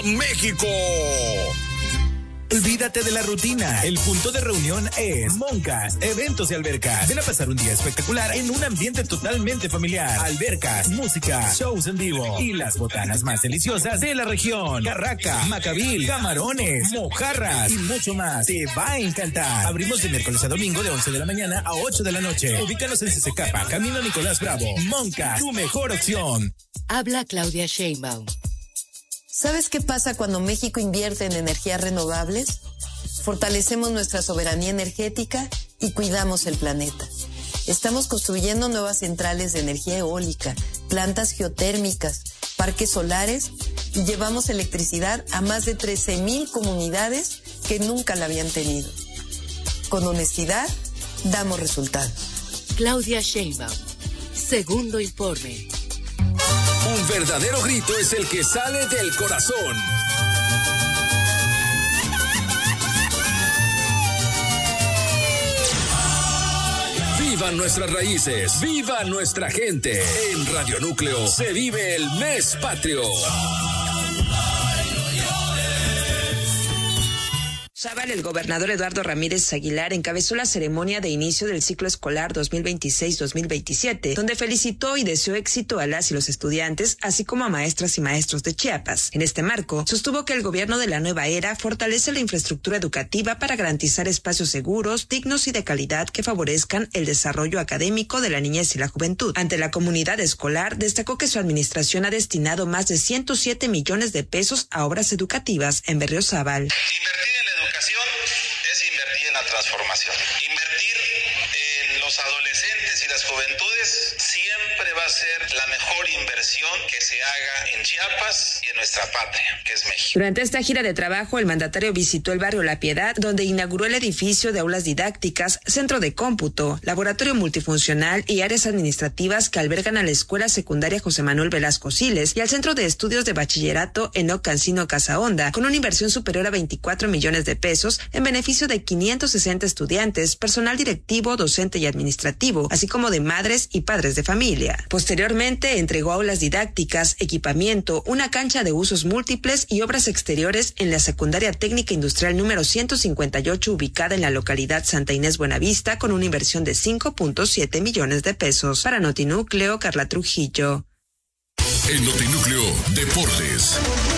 México. Olvídate de la rutina. El punto de reunión es Moncas, eventos y albercas. Ven a pasar un día espectacular en un ambiente totalmente familiar. Albercas, música, shows en vivo y las botanas más deliciosas de la región. Carraca, macabil, camarones, mojarras y mucho más. Te va a encantar. Abrimos de miércoles a domingo de 11 de la mañana a 8 de la noche. Ubícanos en CCCapa, Camino Nicolás Bravo. Moncas, tu mejor opción. Habla Claudia Sheinbaum. ¿Sabes qué pasa cuando México invierte en energías renovables? Fortalecemos nuestra soberanía energética y cuidamos el planeta. Estamos construyendo nuevas centrales de energía eólica, plantas geotérmicas, parques solares y llevamos electricidad a más de 13,000 comunidades que nunca la habían tenido. Con honestidad, damos resultados. Claudia Sheinbaum. Segundo informe. Un verdadero grito es el que sale del corazón. ¡Vivan nuestras raíces! ¡Viva nuestra gente! En Radio Núcleo se vive el mes patrio. Sábado, el gobernador Eduardo Ramírez Aguilar encabezó la ceremonia de inicio del ciclo escolar 2026-2027, donde felicitó y deseó éxito a las y los estudiantes, así como a maestras y maestros de Chiapas. En este marco, sostuvo que el gobierno de la nueva era fortalece la infraestructura educativa para garantizar espacios seguros, dignos y de calidad que favorezcan el desarrollo académico de la niñez y la juventud. Ante la comunidad escolar, destacó que su administración ha destinado más de 107 millones de pesos a obras educativas en Berriozábal. Es invertir en la transformación. Invertir en los adolescentes y las juventudes siempre va a ser la mejor inversión que se haga en Chiapas y en nuestra patria, que es México. Durante esta gira de trabajo, el mandatario visitó el barrio La Piedad, donde inauguró el edificio de aulas didácticas, centro de cómputo, laboratorio multifuncional y áreas administrativas que albergan a la Escuela Secundaria José Manuel Velasco Siles y al Centro de Estudios de Bachillerato Enoc Cancino Casahonda, con una inversión superior a 24 millones de pesos en beneficio de 560 estudiantes, personal directivo, docente y administrativo, así como de madres y padres de familia. Posteriormente, entregó aulas didácticas, equipamiento, una cancha de usos múltiples y obras exteriores en la Secundaria Técnica Industrial número 158, ubicada en la localidad Santa Inés Buenavista, con una inversión de 5.7 millones de pesos. Para Notinúcleo, Carla Trujillo. En Notinúcleo, Deportes.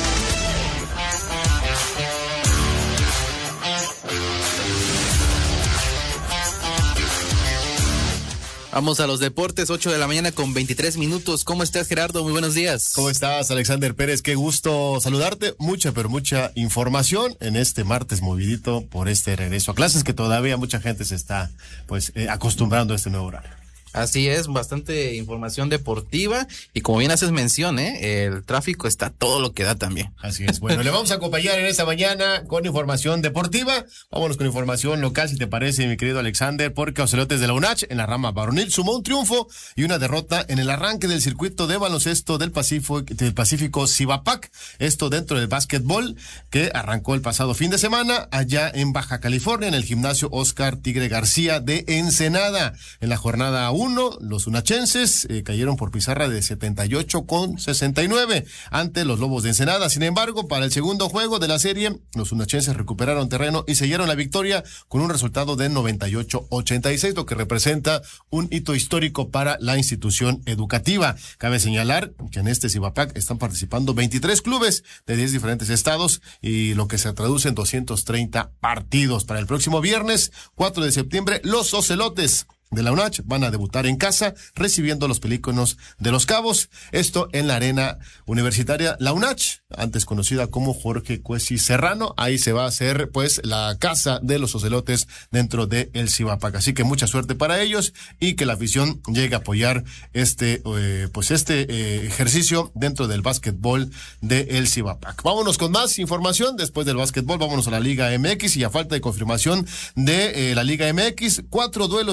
Vamos a los deportes, 8 de la mañana con 23 minutos. ¿Cómo estás, Gerardo? Muy buenos días. ¿Cómo estás, Alexander Pérez? Qué gusto saludarte. Mucha información en este martes movidito por este regreso a clases que todavía mucha gente se está acostumbrando a este nuevo horario. Así es, bastante información deportiva y como bien haces mención, el tráfico está todo lo que da también. Así es. Bueno, le vamos a acompañar en esta mañana con información deportiva. Vámonos con información local, si te parece, mi querido Alexander, porque Ocelotes de la UNACH en la rama varonil sumó un triunfo y una derrota en el arranque del circuito de baloncesto del Pacífico Cibapac. Esto dentro del básquetbol que arrancó el pasado fin de semana allá en Baja California, en el gimnasio Oscar Tigre García de Ensenada. En la jornada 1, los unachenses cayeron por pizarra de 78-69 ante los Lobos de Ensenada. Sin embargo, para el segundo juego de la serie, los unachenses recuperaron terreno y sellaron la victoria con un resultado de 98-86, lo que representa un hito histórico para la institución educativa. Cabe señalar que en este Cibapac están participando 23 clubes de 10 diferentes estados y lo que se traduce en 230 partidos. Para el próximo viernes, 4 de septiembre, los Ocelotes de la UNACH van a debutar en casa recibiendo los Pelícanos de Los Cabos, esto en la arena universitaria La UNACH, antes conocida como Jorge Cuesi Serrano. Ahí se va a hacer pues la casa de los Ocelotes dentro de el Cibapac, así que mucha suerte para ellos y que la afición llegue a apoyar este ejercicio dentro del básquetbol de el Cibapac. Vámonos con más información después del básquetbol. Vámonos a la Liga MX y a falta de confirmación de la Liga MX, 4 duelos de esta jornada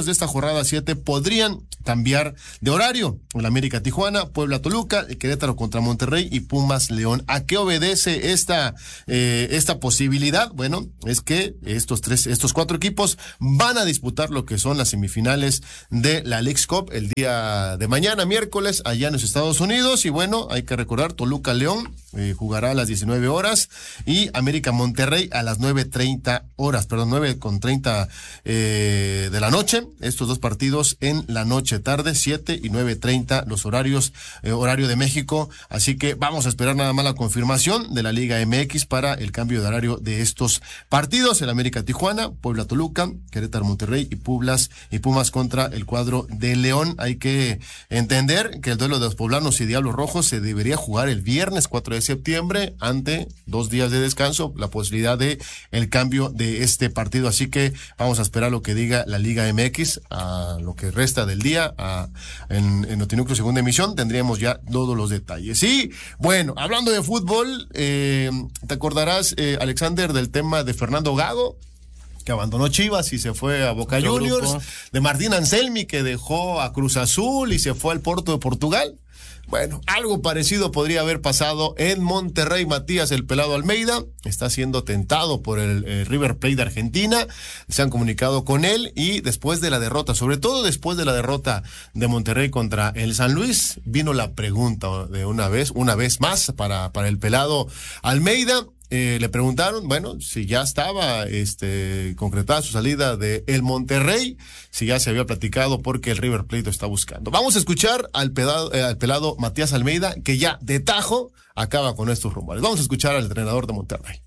jornada 7 podrían cambiar de horario. El América Tijuana, Puebla Toluca, el Querétaro contra Monterrey y Pumas León. ¿A qué obedece esta posibilidad? Bueno, es que estos 4 equipos van a disputar lo que son las semifinales de la Leagues Cup el día de mañana, miércoles, allá en los Estados Unidos. Y bueno, hay que recordar, Toluca León jugará a las 19 horas y América Monterrey a las 9:30 horas, perdón, 9:30 de la noche. Estos 2 partidos en la noche tarde, 7 y 9:30 los horarios, horario de México. Así que vamos a esperar nada más la confirmación de la Liga MX para el cambio de horario de estos partidos. El América Tijuana, Puebla Toluca, Querétaro Monterrey y Pumas contra el cuadro de León. Hay que entender que el duelo de los poblanos y Diablos Rojos se debería jugar el viernes 4 de septiembre ante 2 días de descanso, la posibilidad de el cambio de este partido. Así que vamos a esperar lo que diga la Liga MX a lo que resta del día. En Notinucleo segunda emisión tendríamos ya todos los detalles. Y bueno, hablando de fútbol, te acordarás, Alexander, del tema de Fernando Gago, que abandonó Chivas y se fue a Boca Juniors, de Martín Anselmi, que dejó a Cruz Azul y se fue al Porto de Portugal. Bueno, algo parecido podría haber pasado en Monterrey. Matías el Pelado Almeida está siendo tentado por el River Plate de Argentina. Se han comunicado con él y después de la derrota, sobre todo después de la derrota de Monterrey contra el San Luis, vino la pregunta de una vez más para el Pelado Almeida. Le preguntaron, bueno, si ya estaba concretada su salida de el Monterrey, si ya se había platicado, porque el River Plate lo está buscando. Vamos a escuchar al pelado Matías Almeida, que ya de tajo acaba con estos rumores. Vamos a escuchar al entrenador de Monterrey.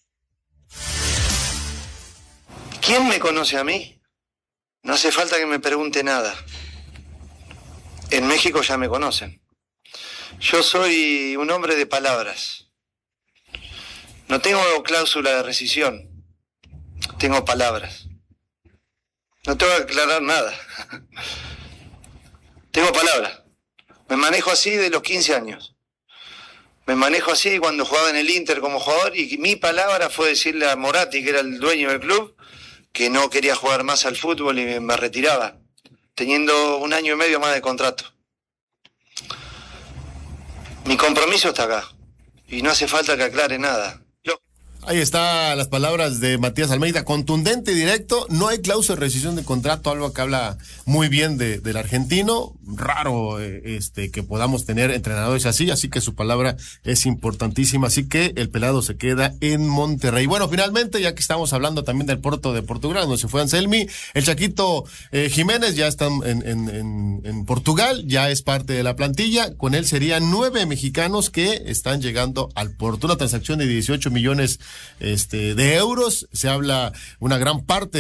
¿Quién me conoce a mí? No hace falta que me pregunte nada. En México ya me conocen. Yo soy un hombre de palabras. No tengo cláusula de rescisión, tengo palabras. No tengo que aclarar nada. Tengo palabras. Me manejo así de los 15 años. Me manejo así cuando jugaba en el Inter como jugador, y mi palabra fue decirle a Moratti, que era el dueño del club, que no quería jugar más al fútbol y me retiraba, teniendo 1 año y medio más de contrato. Mi compromiso está acá y no hace falta que aclare nada. Ahí están las palabras de Matías Almeida, contundente y directo. No hay cláusula de rescisión de contrato, algo que habla muy bien del argentino. Raro que podamos tener entrenadores así que su palabra es importantísima. Así que el Pelado se queda en Monterrey. Bueno, finalmente, ya que estamos hablando también del Porto de Portugal, donde se fue Anselmi, el Chaquito Jiménez ya está en Portugal, ya es parte de la plantilla. Con él serían 9 mexicanos que están llegando al Porto. Una transacción de 18 millones de euros. Se habla una gran parte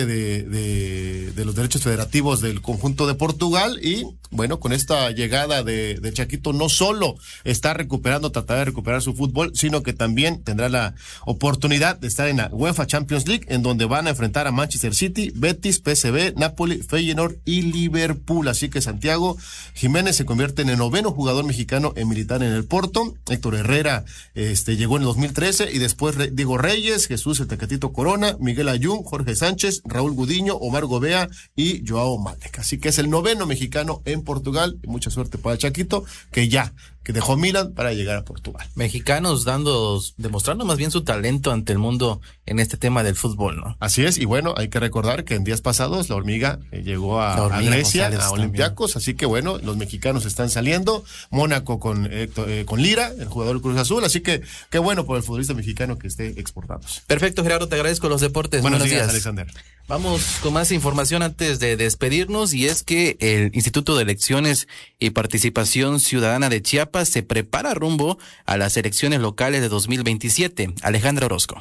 de los derechos federativos del conjunto de Portugal. Y bueno, con esta llegada de Chaquito, no solo está tratar de recuperar su fútbol, sino que también tendrá la oportunidad de estar en la UEFA Champions League, en donde van a enfrentar a Manchester City, Betis, PSV, Napoli, Feyenoord y Liverpool. Así que Santiago Jiménez se convierte en el 9º jugador mexicano en militar en el Porto. Héctor Herrera llegó en el 2013, y después Diego Reyes, Jesús el Tecatito Corona, Miguel Ayun, Jorge Sánchez, Raúl Gudiño, Omar Gobea y Joao Malek. Así que es el 9º mexicano en Portugal, y mucha suerte para Chaquito, que dejó Milan para llegar a Portugal. Mexicanos demostrando más bien su talento ante el mundo en este tema del fútbol, ¿no? Así es, y bueno, hay que recordar que en días pasados la Hormiga llegó a Grecia, a Olympiacos, así que bueno, los mexicanos están saliendo, Mónaco con Lira, el jugador del Cruz Azul, así que qué bueno por el futbolista mexicano que esté exportándose. Perfecto, Gerardo, te agradezco los deportes. Buenos días, Alexander. Vamos con más información antes de despedirnos, y es que el Instituto de Elecciones y Participación Ciudadana de Chiapas se prepara rumbo a las elecciones locales de 2027. Alejandra Orozco.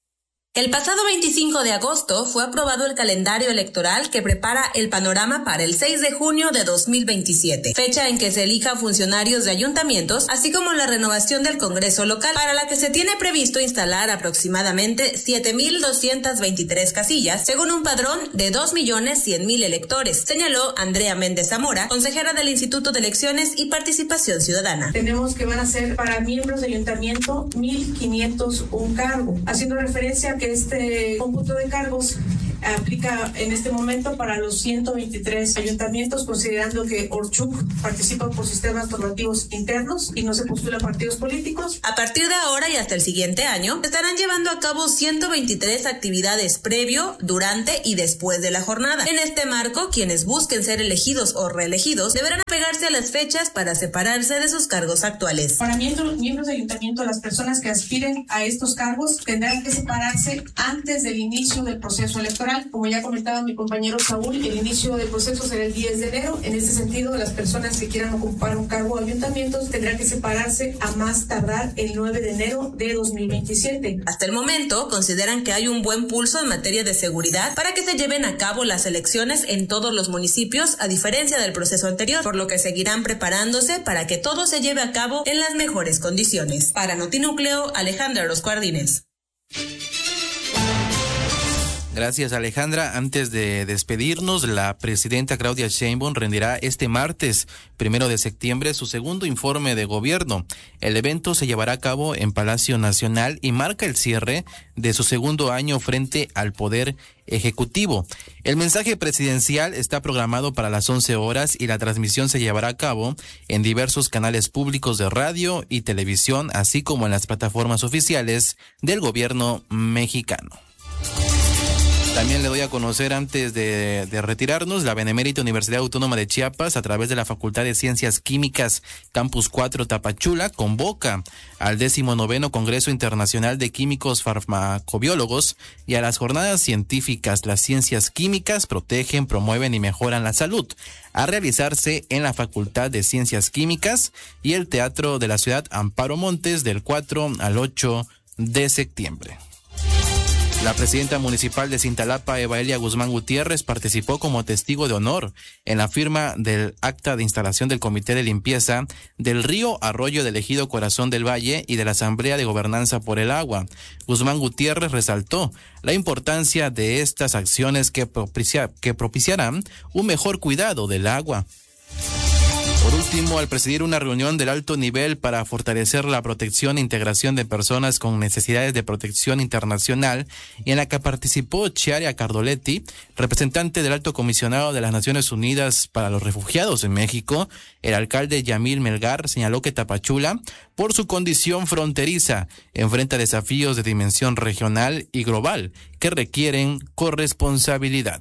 El pasado 25 de agosto fue aprobado el calendario electoral que prepara el panorama para el 6 de junio de 2027, fecha en que se elija funcionarios de ayuntamientos, así como la renovación del Congreso local, para la que se tiene previsto instalar aproximadamente 7,223 casillas, según un padrón de 2,100,000 electores, señaló Andrea Méndez Zamora, consejera del Instituto de Elecciones y Participación Ciudadana. Tenemos que van a ser para miembros de ayuntamiento 1,501 cargos, haciendo referencia a que este cómputo de cargos aplica en este momento para los 123 ayuntamientos, considerando que Orchuk participa por sistemas normativos internos y no se postula partidos políticos. A partir de ahora y hasta el siguiente año, estarán llevando a cabo 123 actividades previo, durante y después de la jornada. En este marco, quienes busquen ser elegidos o reelegidos deberán apegarse a las fechas para separarse de sus cargos actuales. Para miembros de ayuntamiento, las personas que aspiren a estos cargos tendrán que separarse antes del inicio del proceso electoral. Como ya comentaba mi compañero Saúl, el inicio del proceso será el 10 de enero. En este sentido, las personas que quieran ocupar un cargo de ayuntamientos tendrán que separarse a más tardar el 9 de enero de 2027. Hasta el momento, consideran que hay un buen pulso en materia de seguridad para que se lleven a cabo las elecciones en todos los municipios, a diferencia del proceso anterior, por lo que seguirán preparándose para que todo se lleve a cabo en las mejores condiciones. Para Notinúcleo, Alejandra Orozco Ardínez. Gracias, Alejandra. Antes de despedirnos, la presidenta Claudia Sheinbaum rendirá este martes 1 de septiembre su segundo informe de gobierno. El evento se llevará a cabo en Palacio Nacional y marca el cierre de su segundo año frente al Poder Ejecutivo. El mensaje presidencial está programado para las 11 horas y la transmisión se llevará a cabo en diversos canales públicos de radio y televisión, así como en las plataformas oficiales del gobierno mexicano. También le doy a conocer, antes de retirarnos, la Benemérita Universidad Autónoma de Chiapas, a través de la Facultad de Ciencias Químicas Campus 4 Tapachula, convoca al 19º Congreso Internacional de Químicos Farmacobiólogos y a las jornadas científicas Las Ciencias Químicas protegen, promueven y mejoran la salud, a realizarse en la Facultad de Ciencias Químicas y el Teatro de la Ciudad Amparo Montes del 4 al 8 de septiembre. La presidenta municipal de Cintalapa, Evaelia Guzmán Gutiérrez, participó como testigo de honor en la firma del acta de instalación del Comité de Limpieza del Río Arroyo del Ejido Corazón del Valle y de la Asamblea de Gobernanza por el Agua. Guzmán Gutiérrez resaltó la importancia de estas acciones que propiciarán un mejor cuidado del agua. Por último, al presidir una reunión del alto nivel para fortalecer la protección e integración de personas con necesidades de protección internacional, y en la que participó Chiara Cardoletti, representante del Alto Comisionado de las Naciones Unidas para los Refugiados en México, el alcalde Yamil Melgar señaló que Tapachula, por su condición fronteriza, enfrenta desafíos de dimensión regional y global que requieren corresponsabilidad.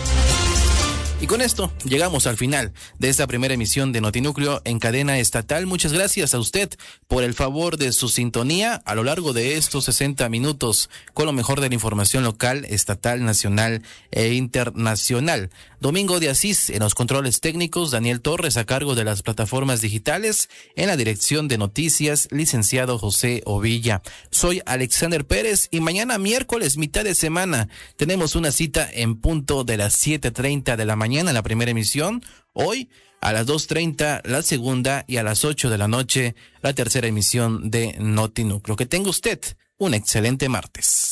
Y con esto llegamos al final de esta primera emisión de Notinúcleo en cadena estatal. Muchas gracias a usted por el favor de su sintonía a lo largo de estos 60 minutos con lo mejor de la información local, estatal, nacional e internacional. Domingo de Asís en los controles técnicos, Daniel Torres a cargo de las plataformas digitales, en la dirección de noticias, licenciado José Ovilla. Soy Alexander Pérez y mañana miércoles, mitad de semana, tenemos una cita en punto de las 7:30 de la mañana, la primera emisión. Hoy a las 2:30 la segunda y a las 8 de la noche la tercera emisión de Notinúcleo. Que tenga usted un excelente martes.